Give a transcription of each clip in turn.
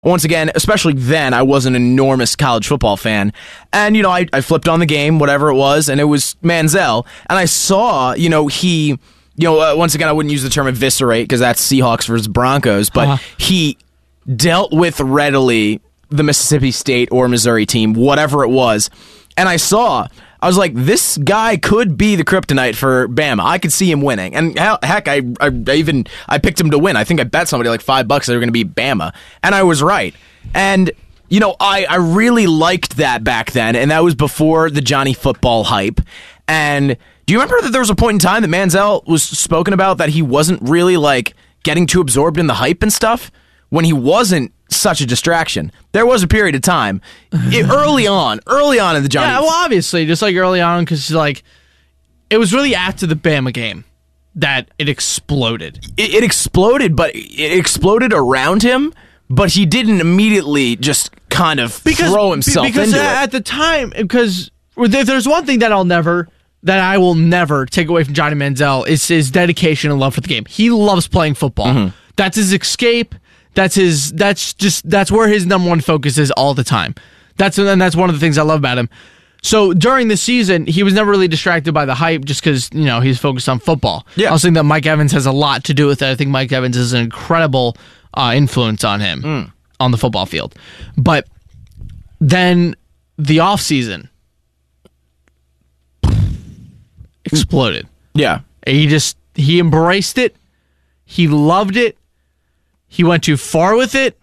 Once again, especially then, I was an enormous college football fan. And, I flipped on the game, whatever it was, and it was Manziel. And I saw, he, once again, I wouldn't use the term eviscerate because that's Seahawks versus Broncos, but he dealt with readily the Mississippi State or Missouri team, whatever it was. And I was like, this guy could be the kryptonite for Bama. I could see him winning. And heck, I picked him to win. I think I bet somebody like $5 that they were going to be Bama. And I was right. And, I really liked that back then. And that was before the Johnny Football hype. And do you remember that there was a point in time that Manziel was spoken about that he wasn't really like getting too absorbed in the hype and stuff when he wasn't such a distraction? There was a period of time early on in the Johnny. Yeah, well, obviously, just like early on, because it was really after the Bama game that it exploded. It exploded, but it exploded around him. But he didn't immediately just kind of throw himself into it. At the time, because if there's one thing that I will never take away from Johnny Manziel, is his dedication and love for the game. He loves playing football. Mm-hmm. That's his escape. That's where his number one focus is all the time. That's one of the things I love about him. So during the season, he was never really distracted by the hype just because, he's focused on football. Yeah. I also think that Mike Evans has a lot to do with it. I think Mike Evans is an incredible influence on him on the football field. But then the offseason exploded. Yeah. He embraced it. He loved it. He went too far with it,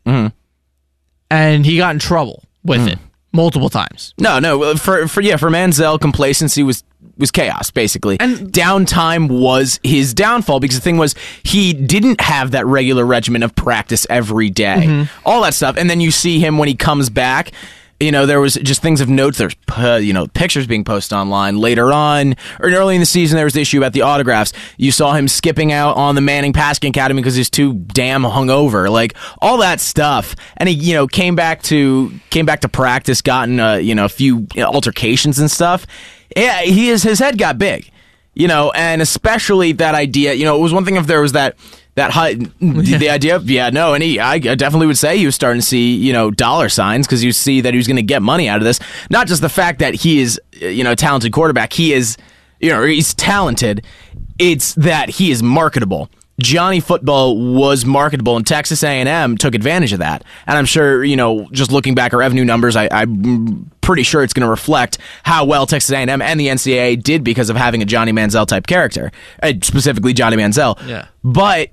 and he got in trouble with it multiple times. No. For Manziel, complacency was chaos, basically. And downtime was his downfall because the thing was he didn't have that regular regimen of practice every day. All that stuff. And then you see him when he comes back. There was just things of note. There's, pictures being posted online later on, or early in the season, there was the issue about the autographs. You saw him skipping out on the Manning Passing Academy because he's too damn hungover, like all that stuff. And he, came back to practice, gotten, a few altercations and stuff. Yeah, his head got big, and especially that idea, it was one thing if there was that the idea of, and I definitely would say he was starting to see, dollar signs because you see that he was going to get money out of this. Not just the fact that he is, a talented quarterback. He is, he's talented. It's that he is marketable. Johnny Football was marketable, and Texas A&M took advantage of that. And I'm sure, just looking back at revenue numbers, I'm pretty sure it's going to reflect how well Texas A&M and the NCAA did because of having a Johnny Manziel type character, specifically Johnny Manziel. Yeah. But,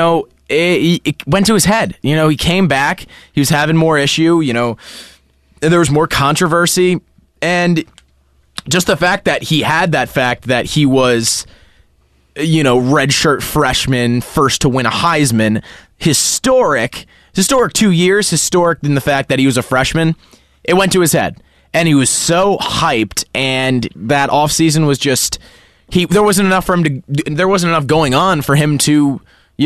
it went to his head. He came back. He was having more issue. There was more controversy. And just the fact that he had that fact that he was, redshirt freshman, first to win a Heisman, historic 2 years, historic in the fact that he was a freshman, it went to his head. And he was so hyped, and that offseason was just, there wasn't enough going on for him to,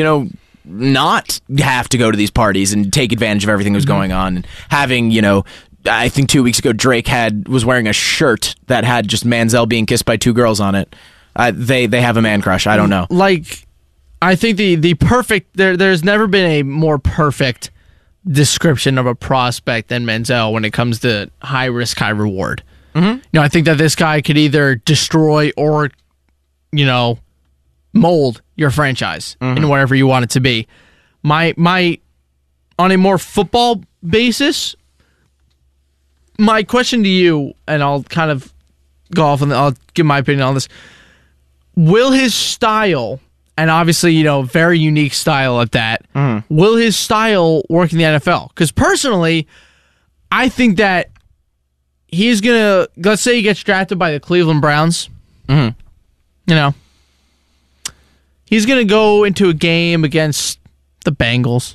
not have to go to these parties and take advantage of everything that was going on. And having, I think 2 weeks ago, Drake was wearing a shirt that had just Manziel being kissed by two girls on it. They have a man crush. I don't know. I think the perfect, there's never been a more perfect description of a prospect than Manziel when it comes to high risk, high reward. I think that this guy could either destroy or, mold your franchise in whatever you want it to be. My on a more football basis, my question to you, and I'll kind of go off and I'll give my opinion on this. Will his style, and obviously, very unique style at that, will his style work in the NFL? Because personally, I think that he's going to, let's say he gets drafted by the Cleveland Browns, he's going to go into a game against the Bengals.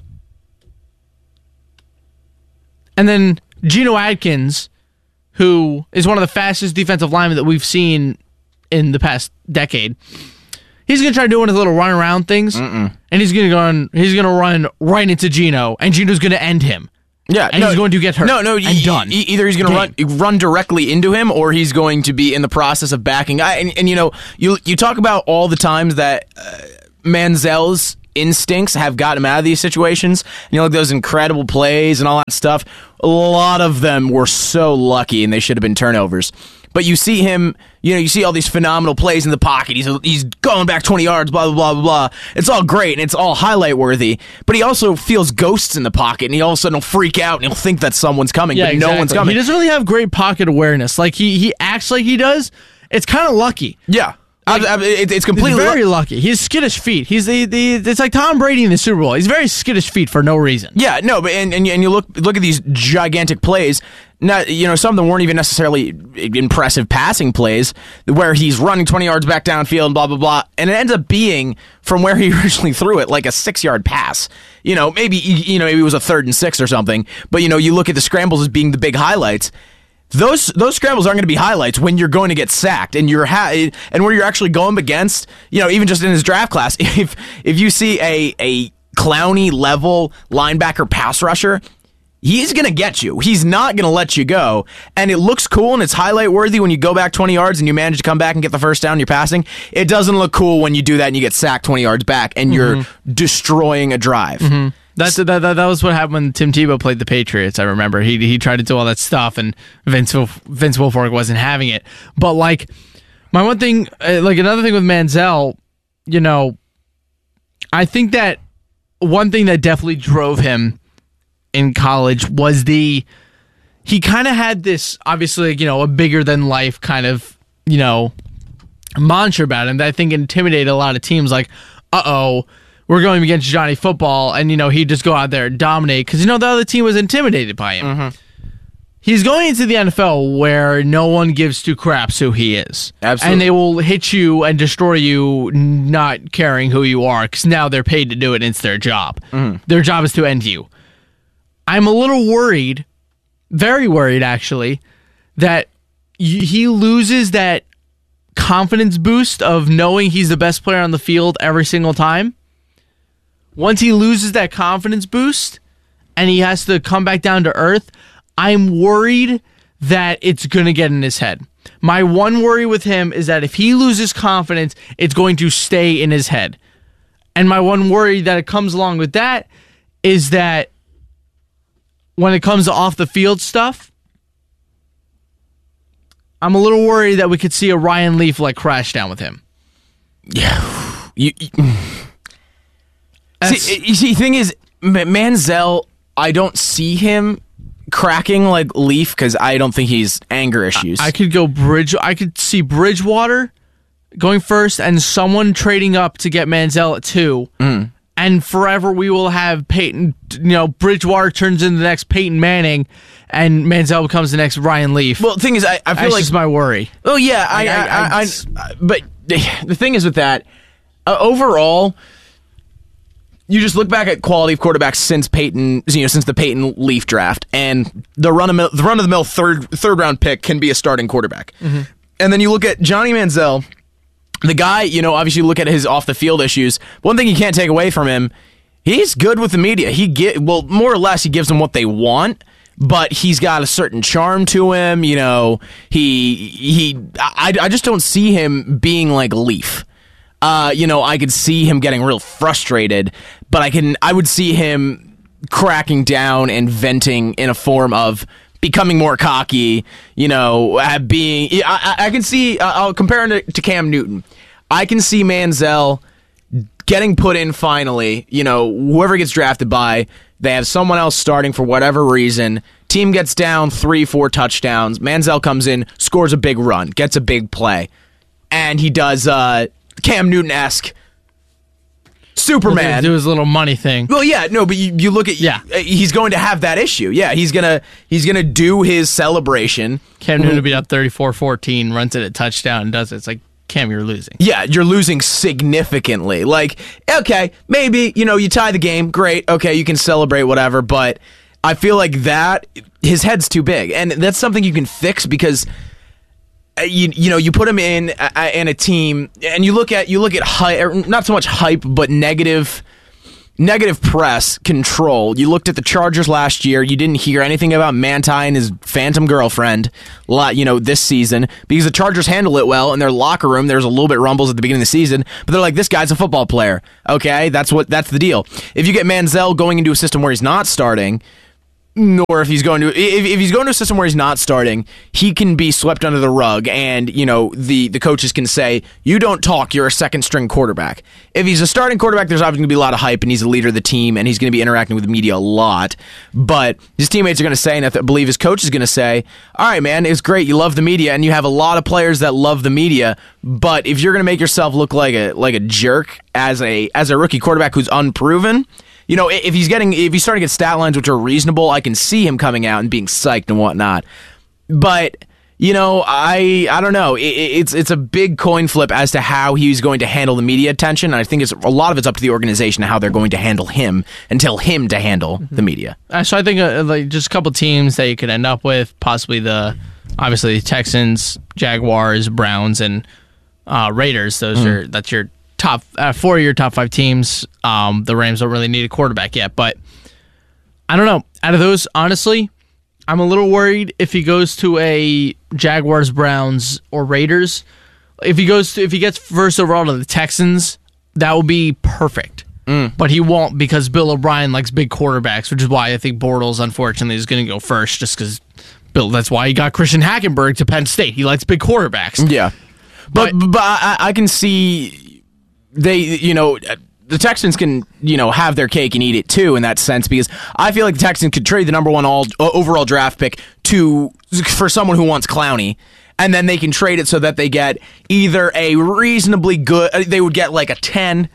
And then Geno Atkins, who is one of the fastest defensive linemen that we've seen in the past decade, he's going to try doing his little run around things, and he's going to run right into Geno, and Geno's going to end him. Yeah, and he's going to get hurt. Done. Either he's going to run directly into him, or he's going to be in the process of backing. And you talk about all the times that Manziel's instincts have gotten him out of these situations. And you look at those incredible plays and all that stuff. A lot of them were so lucky, and they should have been turnovers. But you see him, you see all these phenomenal plays in the pocket. He's going back 20 yards, blah, blah, blah, blah, blah. It's all great, and it's all highlight worthy. But he also feels ghosts in the pocket, and he all of a sudden will freak out, and he'll think that someone's coming, but no one's coming. He doesn't really have great pocket awareness. Like, he acts like he does. It's kind of lucky. Yeah. It's completely very lucky. He's skittish feet. It's like Tom Brady in the Super Bowl. He's very skittish feet for no reason. Yeah, no, but and you look at these gigantic plays. Not, some of them weren't even necessarily impressive passing plays where he's running 20 yards back downfield, blah blah blah, and it ends up being from where he originally threw it, like a 6-yard pass. Maybe it was a 3rd and 6 or something. But you look at the scrambles as being the big highlights. Those scrambles aren't going to be highlights when you're going to get sacked and and where you're actually going against, even just in his draft class. If you see a Clowney level linebacker pass rusher, he's going to get you. He's not going to let you go. And it looks cool and it's highlight worthy when you go back 20 yards and you manage to come back and get the first down and you're passing. It doesn't look cool when you do that and you get sacked 20 yards back and you're destroying a drive. Mm-hmm. That was what happened when Tim Tebow played the Patriots. I remember he tried to do all that stuff, and Vince Wilfork wasn't having it. But like my one thing, another thing with Manziel, I think that one thing that definitely drove him in college was he kind of had this obviously a bigger than life kind of mantra about him that I think intimidated a lot of teams. Like, we're going against Johnny Football, and he'd just go out there and dominate because the other team was intimidated by him. Mm-hmm. He's going into the NFL where no one gives two craps who he is. Absolutely. And they will hit you and destroy you not caring who you are because now they're paid to do it and it's their job. Mm-hmm. Their job is to end you. I'm a little worried, very worried actually, that he loses that confidence boost of knowing he's the best player on the field every single time. Once he loses that confidence boost and he has to come back down to earth, I'm worried that it's going to get in his head. My one worry with him is that if he loses confidence, it's going to stay in his head. And my one worry that it comes along with that is that when it comes to off the field stuff, I'm a little worried that we could see a Ryan Leaf like crash down with him. Yeah. See, the thing is, Manziel, I don't see him cracking like Leaf because I don't think he's anger issues. I could see Bridgewater going first and someone trading up to get Manziel at 2. Mm. And forever we will have Peyton, Bridgewater turns into the next Peyton Manning and Manziel becomes the next Ryan Leaf. Well, the thing is, I feel that's like just my worry. Oh, yeah. I but the thing is with that, overall, you just look back at quality of quarterbacks since Peyton, since the Peyton Leaf draft, and the run of the mill third round pick can be a starting quarterback. Mm-hmm. And then you look at Johnny Manziel, the guy. Obviously look at his off the field issues. One thing you can't take away from him, he's good with the media. More or less, he gives them what they want. But he's got a certain charm to him. I just don't see him being like Leaf. I could see him getting real frustrated, but I would see him cracking down and venting in a form of becoming more cocky, I can see, I'll compare it to Cam Newton. I can see Manziel getting put in finally, whoever gets drafted by, they have someone else starting for whatever reason. Team gets down 3-4 touchdowns. Manziel comes in, scores a big run, gets a big play, and he does, Cam Newton-esque Superman. Do his little money thing. Well, yeah, no, but you look at he's going to have that issue. Yeah, he's gonna do his celebration. Cam Newton will be up 34-14, runs it at touchdown, and does it. It's like, Cam, you're losing. Yeah, you're losing significantly. Like, okay, maybe you tie the game, great. Okay, you can celebrate whatever, but I feel like that his head's too big, and that's something you can fix because. You put him in a team, and you look at hype, not so much hype, but negative negative press control. You looked at the Chargers last year. You didn't hear anything about Manti and his phantom girlfriend, this season, because the Chargers handle it well in their locker room. There's a little bit rumbles at the beginning of the season, but they're like, this guy's a football player. Okay, that's the deal. If you get Manziel going into a system where he's not starting, or if he's going to a system where he's not starting, he can be swept under the rug, and the coaches can say, you don't talk, you're a second string quarterback. If he's a starting quarterback, there's obviously going to be a lot of hype, and he's a leader of the team, and he's going to be interacting with the media a lot. But his teammates are going to say, and I believe his coach is going to say, all right, man, it's great, you love the media, and you have a lot of players that love the media, but if you're going to make yourself look like a jerk as a rookie quarterback who's unproven, if he's starting to get stat lines which are reasonable, I can see him coming out and being psyched and whatnot. But I don't know. It's a big coin flip as to how he's going to handle the media attention. And I think a lot of it's up to the organization how they're going to handle him and tell him to handle the media. So I think just a couple teams that you could end up with, possibly obviously the Texans, Jaguars, Browns, and Raiders. That's your top 4 of your top 5 teams. The Rams don't really need a quarterback yet, but I don't know. Out of those, honestly, I'm a little worried if he goes to a Jaguars, Browns, or Raiders. If he gets first overall to the Texans, that will be perfect. But he won't, because Bill O'Brien likes big quarterbacks, which is why I think Bortles, unfortunately, is going to go first, just because Bill. That's why he got Christian Hackenberg to Penn State. He likes big quarterbacks. Yeah, but I can see. The Texans can, have their cake and eat it too in that sense, because I feel like the Texans could trade the number 1 overall draft pick for someone who wants Clowney, and then they can trade it so that they get either a reasonably good, they would get like a 10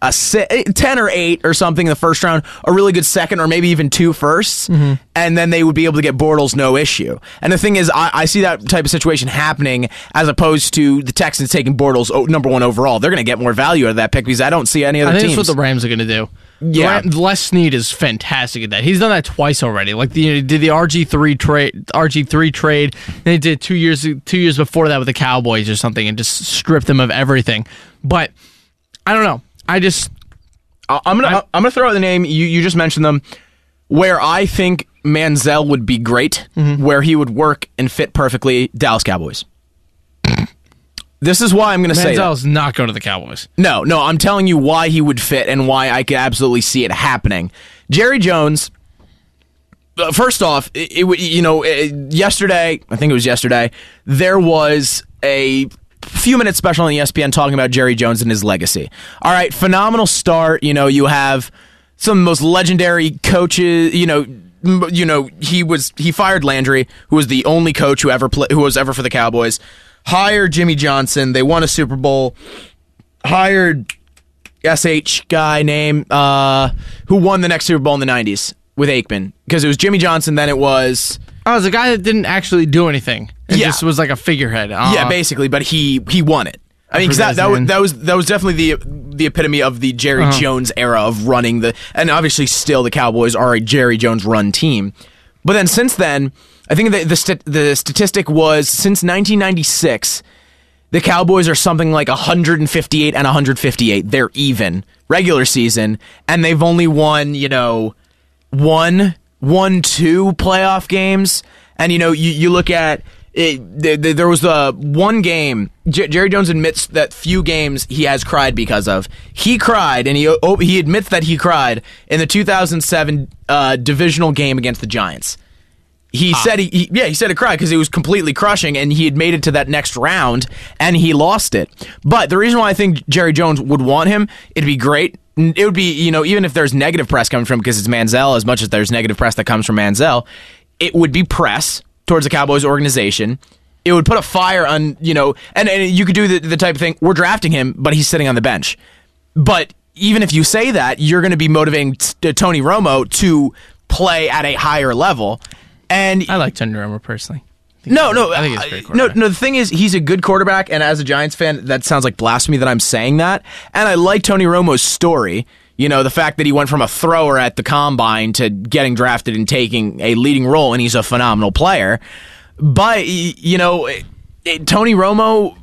or 8 or something in the first round, a really good second, or maybe even 2 firsts, and then they would be able to get Bortles no issue. And the thing is, I see that type of situation happening as opposed to the Texans taking Bortles number 1 overall. They're going to get more value out of that pick because I don't see any other teams. I think that's what the Rams are going to do. Yeah. Les Snead is fantastic at that. He's done that twice already. Like did the RG3 trade. They did 2 years before that with the Cowboys or something, and just stripped them of everything. But I don't know. I'm gonna throw out the name you just mentioned them, where I think Manziel would be great, where he would work and fit perfectly. Dallas Cowboys. This is why I'm going to say Manziel's not going to the Cowboys. No, I'm telling you why he would fit and why I could absolutely see it happening. Jerry Jones. First off, yesterday, I think it was yesterday, there was a few minutes special on ESPN talking about Jerry Jones and his legacy. All right, phenomenal start. You have some of the most legendary coaches. He fired Landry, who was the only coach who was ever for the Cowboys. Hired Jimmy Johnson. They won a Super Bowl. Hired SH guy name who won the next Super Bowl in the 90s with Aikman, because it was Jimmy Johnson. Then it was. Oh, it was a guy that didn't actually do anything. It just was like a figurehead. Yeah, basically, but he won it. I mean, because that was definitely the epitome of the Jerry Jones era of running and obviously still the Cowboys are a Jerry Jones run team. But then since then, I think the statistic was since 1996, the Cowboys are something like 158 and 158. They're even regular season, and they've only won 2 playoff games. And you look at it, there was the one game Jerry Jones admits that few games he has cried because of. He cried, and he admits that he cried in the 2007 divisional game against the Giants. He said he said it cried because it was completely crushing, and he had made it to that next round and he lost it. But the reason why I think Jerry Jones would want him, it'd be great. It would be, even if there's negative press coming from him because it's Manziel, as much as there's negative press that comes from Manziel, it would be press towards the Cowboys organization. It would put a fire on, and you could do the type of thing, we're drafting him, but he's sitting on the bench. But even if you say that, you're going to be motivating Tony Romo to play at a higher level. And I like Tony Romo personally. I think he's a great quarterback. No, the thing is, he's a good quarterback, and as a Giants fan, that sounds like blasphemy that I'm saying that. And I like Tony Romo's story. The fact that he went from a thrower at the combine to getting drafted and taking a leading role, and he's a phenomenal player. But, Tony Romo,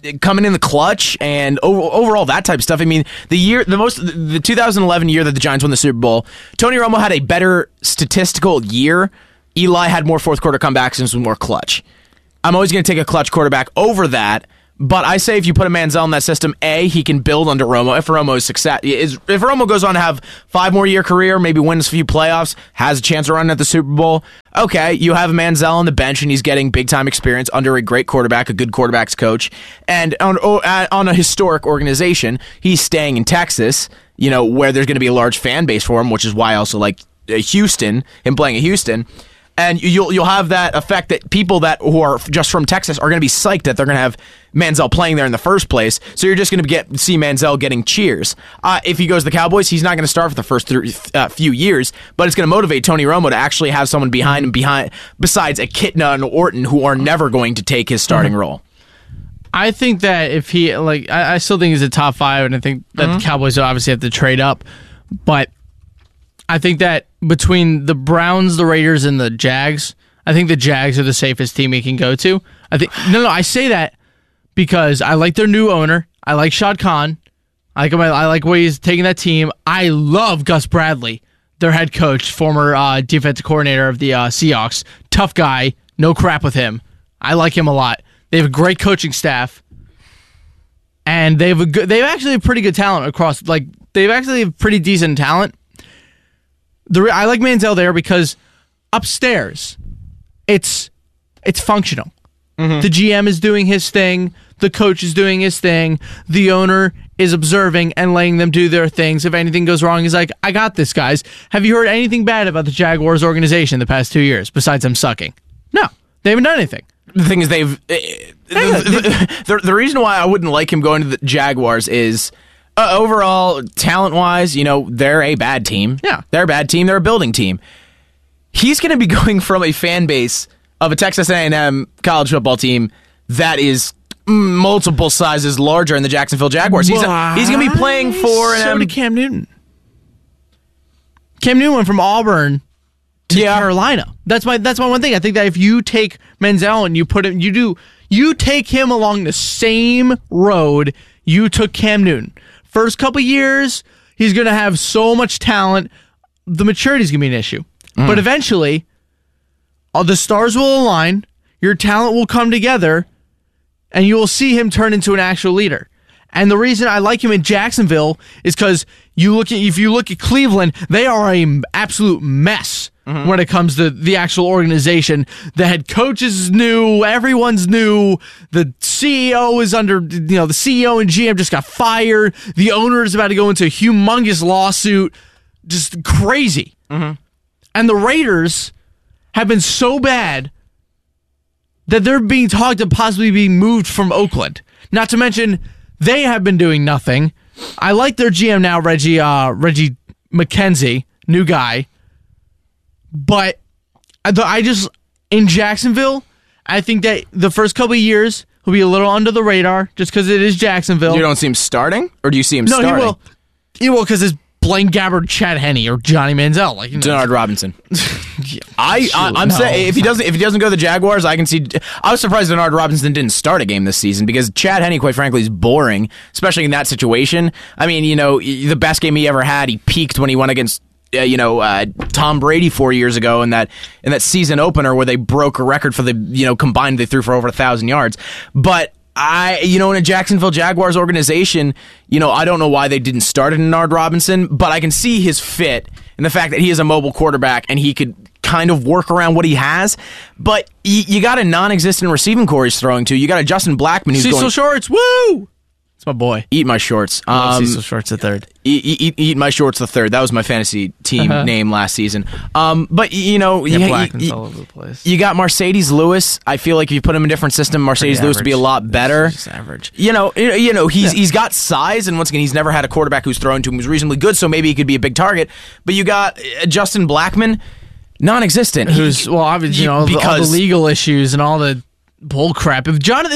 coming in the clutch and overall that type of stuff. I mean, the 2011 year that the Giants won the Super Bowl, Tony Romo had a better statistical year. Eli had more fourth quarter comebacks and was more clutch. I'm always going to take a clutch quarterback over that. But I say if you put a Manziel in that system, he can build under Romo. If Romo goes on to have 5 more year career, maybe wins a few playoffs, has a chance of running at the Super Bowl, okay, you have Manziel on the bench and he's getting big time experience under a great quarterback, a good quarterback's coach, and on a historic organization. He's staying in Texas, where there's going to be a large fan base for him, which is why I also like Houston, him playing at Houston. And you'll have that effect that people who are just from Texas are going to be psyched that they're going to have Manziel playing there in the first place. So you're just going to see Manziel getting cheers. If he goes to the Cowboys, he's not going to start for the first few years, but it's going to motivate Tony Romo to actually have someone behind him besides a Kitna and Orton, who are never going to take his starting role. I think that if he I still think he's a top 5, and I think that the Cowboys will obviously have to trade up, but I think that between the Browns, the Raiders, and the Jags, I think the Jags are the safest team he can go to. I say that because I like their new owner. I like Shad Khan. I like where he's taking that team. I love Gus Bradley, their head coach, former defensive coordinator of the Seahawks. Tough guy, no crap with him. I like him a lot. They have a great coaching staff, and they actually have pretty good talent across. They've actually have pretty decent talent. I like Manziel there because upstairs, it's functional. The GM is doing his thing. The coach is doing his thing. The owner is observing and letting them do their things. If anything goes wrong, he's like, I got this, guys. Have you heard anything bad about the Jaguars organization the past 2 years besides them sucking? No, they haven't done anything. The thing is, the reason why I wouldn't like him going to the Jaguars is overall, talent-wise, they're a bad team. Yeah. They're a bad team. They're a building team. He's going to be going from a fan base of a Texas A&M college football team that is multiple sizes larger than the Jacksonville Jaguars. He's going to be playing for... So did Cam Newton. Cam Newton went from Auburn to Carolina. That's my one thing. I think that if you take Manziel and you put him... You take him along the same road you took Cam Newton. First couple years, he's going to have so much talent. The maturity is going to be an issue. But eventually, all the stars will align, your talent will come together, and you will see him turn into an actual leader. And the reason I like him in Jacksonville is because if you look at Cleveland, they are an absolute mess when it comes to the actual organization. The head coach is new, everyone's new. The CEO is under, the CEO and GM just got fired. The owner is about to go into a humongous lawsuit. Just crazy. And the Raiders have been so bad that they're being talked of possibly being moved from Oakland. Not to mention, they have been doing nothing. I like their GM now, Reggie McKenzie, new guy. But in Jacksonville, I think that the first couple of years he'll be a little under the radar just because it is Jacksonville. You don't see him starting? Or do you see him starting? No, he will because it's Blaine Gabbert, Chad Henne, or Johnny Manziel. Denard Robinson. I'm saying if he doesn't go to the Jaguars, I can see. I was surprised Denard Robinson didn't start a game this season because Chad Henne, quite frankly, is boring, especially in that situation. I mean, the best game he ever had, he peaked when he went against Tom Brady 4 years ago in that season opener where they broke a record for the combined they threw for over 1,000 yards. But in a Jacksonville Jaguars organization, I don't know why they didn't start Denard Robinson, but I can see his fit and the fact that he is a mobile quarterback and he could kind of work around what he has. But you got a non-existent receiving core he's throwing to. You got a Justin Blackmon who's Cecil Shorts, woo! It's my boy. Eat my shorts. Cecil Shorts the third. Eat my shorts the third. That was my fantasy team name last season. But Blackmon's all over the place. You got Mercedes Lewis. I feel like if you put him in a different system, Mercedes Lewis would be a lot better. He's average. He's got size, and once again, he's never had a quarterback who's thrown to him who's reasonably good. So maybe he could be a big target. But you got Justin Blackmon, non-existent. Who's obviously all the legal issues and all the bull crap.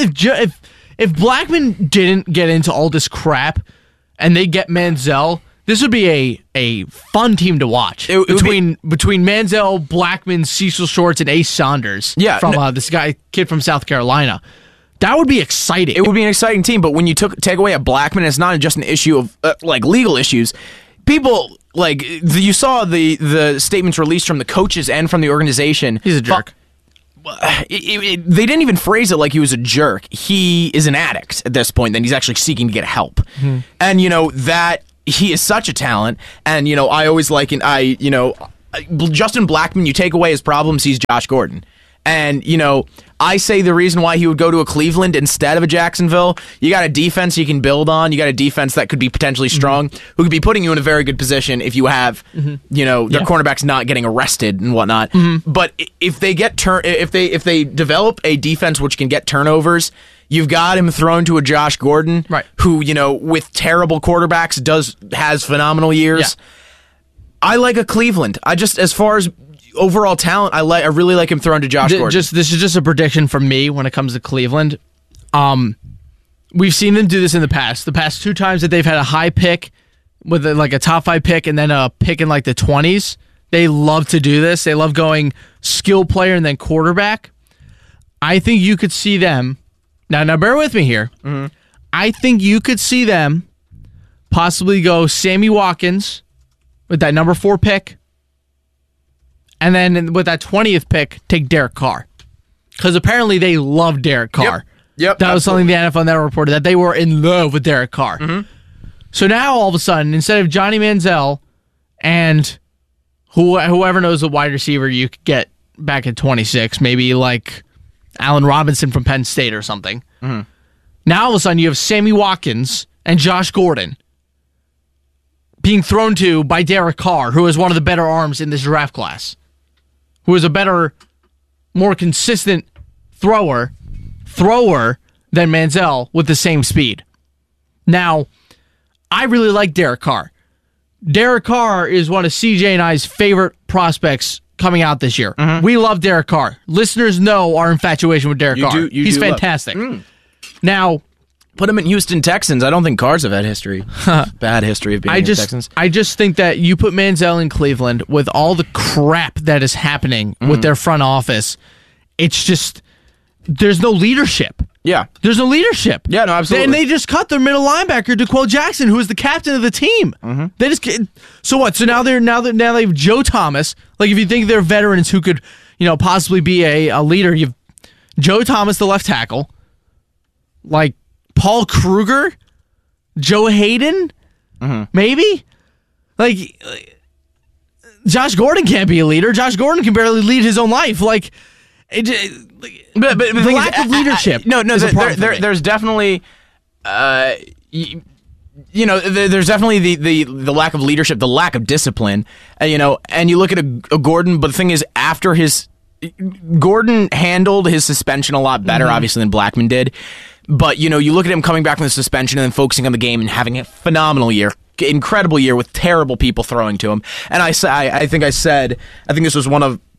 If Blackmon didn't get into all this crap and they get Manziel, this would be a fun team to watch. Between Manziel, Blackmon, Cecil Shorts, and Ace Saunders. Yeah, from this kid from South Carolina. That would be exciting. It would be an exciting team, but when you take away a Blackman, it's not just an issue of legal issues. People you saw the statements released from the coaches and from the organization. He's a jerk. They didn't even phrase it like he was a jerk. He is an addict at this point. Then he's actually seeking to get help, and that he is such a talent. And I always Justin Blackman. You take away his problems, he's Josh Gordon. And, I say the reason why he would go to a Cleveland instead of a Jacksonville, you got a defense you can build on. You got a defense that could be potentially strong, who could be putting you in a very good position if you have, their cornerbacks not getting arrested and whatnot. But if they get if they develop a defense which can get turnovers, you've got him thrown to a Josh Gordon, right, who, with terrible quarterbacks has phenomenal years. Yeah. I like a Cleveland. As far as overall talent, I really like him thrown to Josh Gordon. This is just a prediction from me when it comes to Cleveland. We've seen them do this in the past. The past 2 times that they've had a high pick with a top 5 pick and then a pick in the 20s, they love to do this. They love going skill player and then quarterback. I think you could see them. Now bear with me here. Mm-hmm. I think you could see them possibly go Sammy Watkins with that number 4 pick. And then with that 20th pick, take Derek Carr. Because apparently they love Derek Carr. Yep. That was something the NFL Network reported, that they were in love with Derek Carr. Mm-hmm. So now all of a sudden, instead of Johnny Manziel and whoever knows the wide receiver you could get back at 26, maybe like Allen Robinson from Penn State or something. Mm-hmm. Now all of a sudden you have Sammy Watkins and Josh Gordon being thrown to by Derek Carr, who is one of the better arms in this draft class, who is a better, more consistent thrower than Manziel with the same speed. Now, I really like Derek Carr. Derek Carr is one of CJ and I's favorite prospects coming out this year. Mm-hmm. We love Derek Carr. Listeners know our infatuation with Derek Carr. He's fantastic. Now, put him in Houston Texans. I don't think Carrs have had history. Bad history of being in Texans. I just think that you put Manziel in Cleveland with all the crap that is happening with their front office. It's just, there's no leadership. Yeah. There's no leadership. Yeah, no, absolutely. And they just cut their middle linebacker, DeQuell Jackson, who is the captain of the team. Mm-hmm. They just, so what? So now they have Joe Thomas. Like, if you think they're veterans who could, possibly be a leader, you've Joe Thomas, the left tackle, like Paul Kruger, Joe Hayden, maybe? Like, Josh Gordon can't be a leader. Josh Gordon can barely lead his own life. Like, but the lack of leadership. There's definitely, there's definitely the lack of leadership, the lack of discipline, and you look at a Gordon, but the thing is, Gordon handled his suspension a lot better, obviously, than Blackman did. But, you look at him coming back from the suspension and then focusing on the game and having a phenomenal year, incredible year with terrible people throwing to him. And I think this was one of,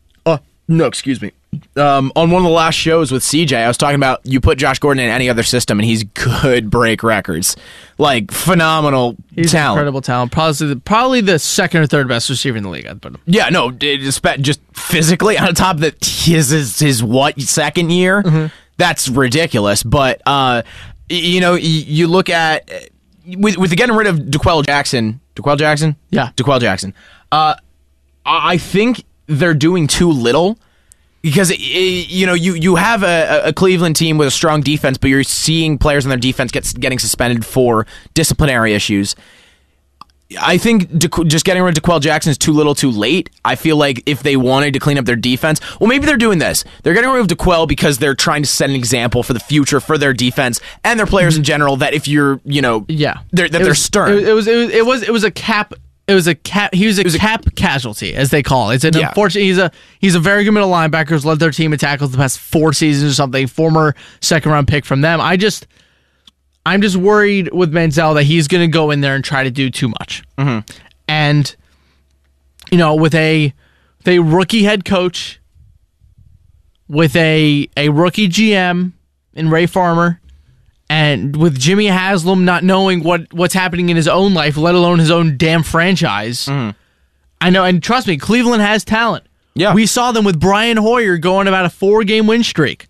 on one of the last shows with CJ, I was talking about you put Josh Gordon in any other system and he's could break records. Like, phenomenal he's talent. Incredible talent. Probably the second or third best receiver in the league, I'd put him. Yeah, no, just physically, on top of that, his second year? Mm-hmm. That's ridiculous. But, you look at, with getting rid of DeQuell Jackson? Yeah. DeQuell Jackson. I think they're doing too little. Because, you have a Cleveland team with a strong defense, but you're seeing players on their defense getting suspended for disciplinary issues. I think just getting rid of DeQuell Jackson is too little too late. I feel like if they wanted to clean up their defense, well, maybe they're doing this. They're getting rid of DeQuell because they're trying to set an example for the future for their defense and their players in general, that if you're, they're stern. It was a cap. He was a cap casualty, as they call it. It's an unfortunate. He's a very good middle linebacker who's led their team in tackles the past 4 seasons or something. Former second round pick from them. I'm just worried with Manziel that he's going to go in there and try to do too much. Mm-hmm. And with a rookie head coach, with a rookie GM in Ray Farmer, and with Jimmy Haslam not knowing what's happening in his own life, let alone his own damn franchise. I know, and trust me, Cleveland has talent. Yeah. We saw them with Brian Hoyer going about a 4-game win streak.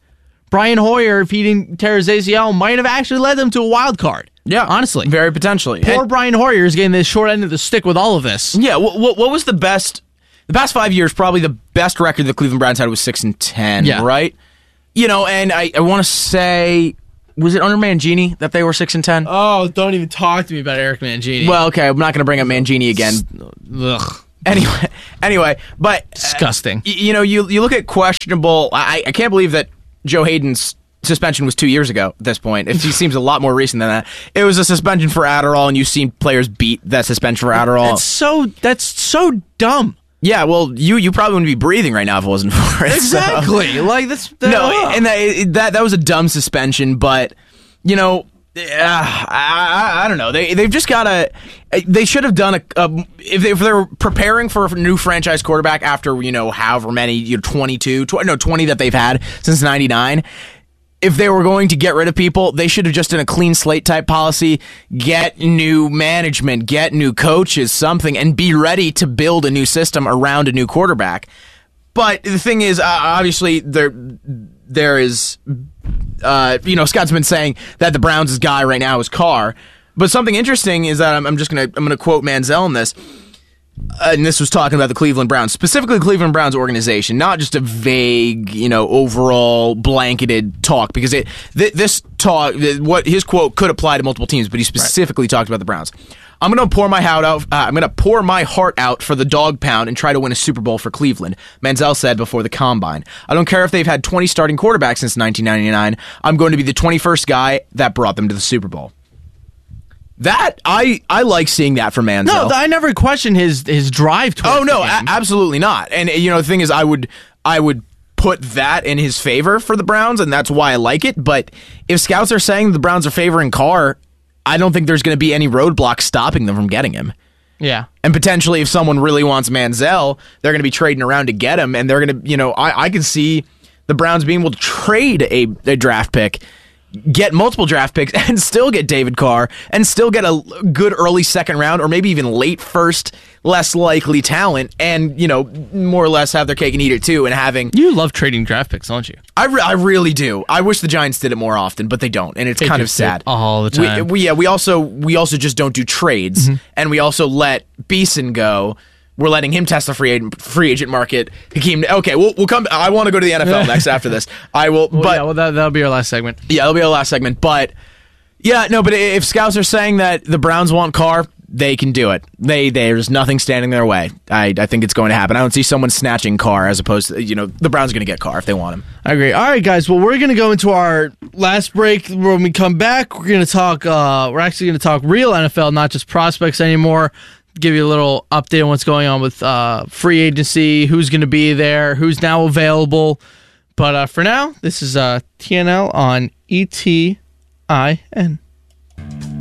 Brian Hoyer, if he didn't tear his ACL, might have actually led them to a wild card. Yeah, honestly, very potentially. Poor Brian Hoyer is getting the short end of the stick with all of this. Yeah, what was the best? The past 5 years, probably the best record the Cleveland Browns had was 6-10. Yeah. Right. And I want to say, was it under Mangini that they were 6-10? Oh, don't even talk to me about Eric Mangini. Well, okay, I'm not going to bring up Mangini again. Ugh. Anyway, but disgusting. You look at questionable. I can't believe that Joe Hayden's suspension was 2 years ago at this point. It seems a lot more recent than that. It was a suspension for Adderall, and you've seen players beat that suspension for Adderall. That's so dumb. Yeah, well, you probably wouldn't be breathing right now if it wasn't for it. Exactly. So. Like that's no, and that was a dumb suspension, but I don't know. They've just got to. They should have done if they were preparing for a new franchise quarterback after however many 20 that they've had since '99. If they were going to get rid of people, they should have just done a clean slate type policy, get new management, get new coaches, something, and be ready to build a new system around a new quarterback. But the thing is, obviously, there is, Scott's been saying that the Browns' guy right now is Carr. But something interesting is that I'm gonna quote Manziel in this. And this was talking about the Cleveland Browns, specifically the Cleveland Browns organization, not just a vague, overall blanketed talk, because this talk, what his quote could apply to multiple teams, but he specifically talked about the Browns. I'm going to pour my heart out for the dog pound and try to win a Super Bowl for Cleveland, Manziel said before the Combine. I don't care if they've had 20 starting quarterbacks since 1999. I'm going to be the 21st guy that brought them to the Super Bowl. That I like seeing that from Manziel. No, I never questioned his drive towards the game. Absolutely not. And the thing is, I would put that in his favor for the Browns, and that's why I like it. But if scouts are saying the Browns are favoring Carr, I don't think there's going to be any roadblocks stopping them from getting him. Yeah. And potentially, if someone really wants Manziel, they're going to be trading around to get him, and they're going to, I can see the Browns being able to trade a draft pick, get multiple draft picks, and still get David Carr, and still get a good early second round, or maybe even late first, less likely talent, and, more or less have their cake and eat it too, and having... You love trading draft picks, don't you? I really do. I wish the Giants did it more often, but they don't, and it's kind of sad. All the time. We also just don't do trades, and we also let Beeson go. We're letting him test the free agent market. Hakeem, okay, we'll come. I want to go to the NFL next after this. I will, that'll be our last segment. Yeah, that'll be our last segment. But but if scouts are saying that the Browns want Carr, they can do it. There's nothing standing their way. I think it's going to happen. I don't see someone snatching Carr as opposed to the Browns are going to get Carr if they want him. I agree. All right, guys. Well, we're going to go into our last break. When we come back, we're going to talk. We're actually going to talk real NFL, not just prospects anymore. Give you a little update on what's going on with free agency, who's going to be there, who's now available. But for now, this is TNL on ETIN.